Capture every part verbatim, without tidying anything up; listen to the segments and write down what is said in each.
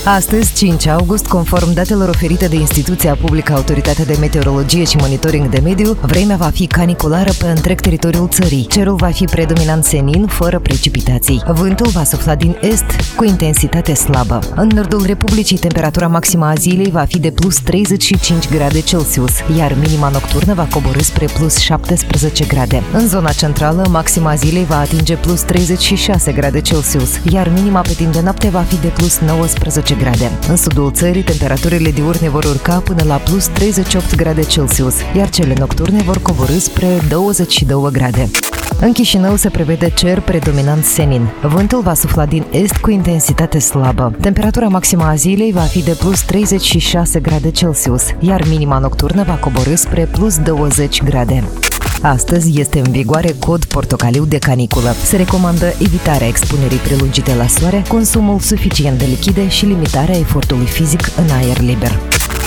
Astăzi, cinci august, conform datelor oferite de instituția publică Autoritatea de Meteorologie și Monitoring de Mediu, vremea va fi caniculară pe întreg teritoriul țării. Cerul va fi predominant senin, fără precipitații. Vântul va sufla din est cu intensitate slabă. În nordul Republicii, temperatura maximă a zilei va fi de plus treizeci și cinci grade Celsius, iar minima nocturnă va coborî spre plus șaptesprezece grade. În zona centrală, maxima zilei va atinge plus treizeci și șase grade Celsius, iar minima pe timp de noapte va fi de plus nouăsprezece grade. În sudul țării, temperaturile diurne vor urca până la plus treizeci și opt grade Celsius, iar cele nocturne vor coborî spre douăzeci și două grade. În Chișinău se prevede cer predominant senin. Vântul va sufla din est cu intensitate slabă. Temperatura maximă a zilei va fi de plus treizeci și șase grade Celsius, iar minima nocturnă va coborî spre plus douăzeci grade. Astăzi este în vigoare cod portocaliu de caniculă. Se recomandă evitarea expunerii prelungite la soare, consumul suficient de lichide și limitarea efortului fizic în aer liber.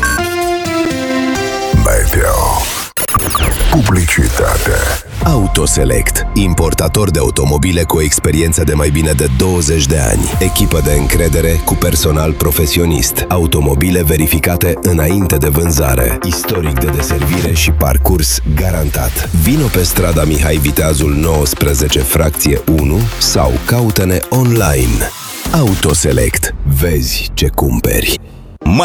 Meteo. Publicitate. Autoselect, importator de automobile cu o experiență de mai bine de douăzeci de ani. Echipă de încredere cu personal profesionist. Automobile verificate înainte de vânzare. Istoric de deservire și parcurs garantat. Vino pe strada Mihai Viteazul nouăsprezece, fracție unu sau caută-ne online. Autoselect. Vezi ce cumperi.